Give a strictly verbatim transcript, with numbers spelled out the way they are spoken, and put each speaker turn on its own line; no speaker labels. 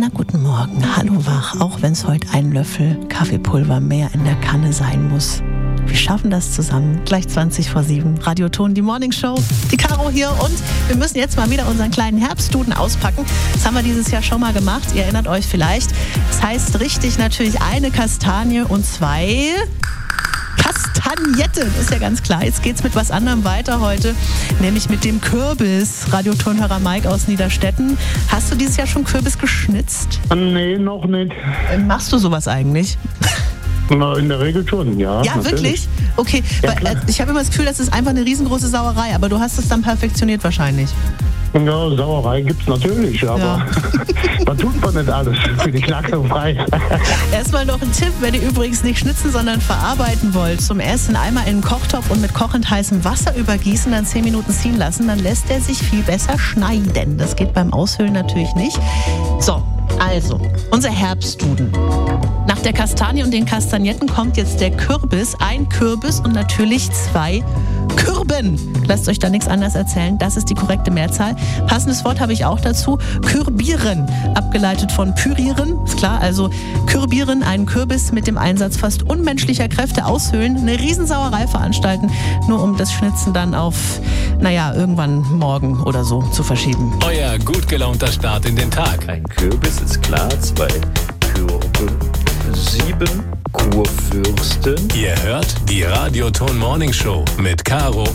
Na, guten Morgen, hallo wach, auch wenn es heute ein Löffel Kaffeepulver mehr in der Kanne sein muss. Wir schaffen das zusammen. Gleich zwanzig vor sieben. Radioton, die Morning Show. Die Caro hier und wir müssen jetzt mal wieder unseren kleinen Herbstduden auspacken. Das haben wir dieses Jahr schon mal gemacht. Ihr erinnert euch vielleicht. Das heißt richtig natürlich eine Kastanie und zwei Kastagnetten. Ist ja ganz klar. Jetzt geht's mit was anderem weiter heute. Nämlich mit dem Kürbis. Radiotonhörer Mike aus Niederstetten. Hast du dieses Jahr schon Kürbis geschnitzt?
Nee, noch nicht.
Machst du sowas eigentlich?
Na, in der Regel schon, ja.
Ja,
natürlich.
Wirklich? Okay,
Ja,
weil, äh, ich habe immer das Gefühl, das ist einfach eine riesengroße Sauerei, aber du hast es dann perfektioniert wahrscheinlich.
Ja, Sauerei gibt's natürlich, aber
Ja.
man tut man nicht alles für die Knackung frei.
Erstmal noch ein Tipp, wenn ihr übrigens nicht schnitzen, sondern verarbeiten wollt. Zum ersten einmal in einen Kochtopf und mit kochend heißem Wasser übergießen, dann zehn Minuten ziehen lassen, dann lässt er sich viel besser schneiden. Das geht beim Aushöhlen natürlich nicht. So, also, unser Herbstduden. Nach der Kastanie und den Kastagnetten kommt jetzt der Kürbis. Ein Kürbis und natürlich zwei Kürben. Lasst euch da nichts anderes erzählen. Das ist die korrekte Mehrzahl. Passendes Wort habe ich auch dazu. Kürbieren. Abgeleitet von pürieren. Ist klar, also kürbieren, einen Kürbis mit dem Einsatz fast unmenschlicher Kräfte aushöhlen. Eine Riesensauerei veranstalten. Nur um das Schnitzen dann auf, naja, irgendwann morgen oder so zu verschieben.
Euer gut gelaunter Start in den Tag.
Ein Kürbis ist klar, zwei Kürben, sieben Kurfürsten.
Ihr hört die Radioton Morning Show mit Caro